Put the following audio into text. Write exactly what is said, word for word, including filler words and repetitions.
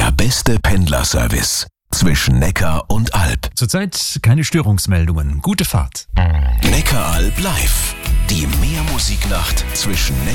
Der beste Pendlerservice zwischen Neckar und Alb. Zurzeit keine Störungsmeldungen. Gute Fahrt. Neckaralb live. Die Mehrmusiknacht zwischen Neckar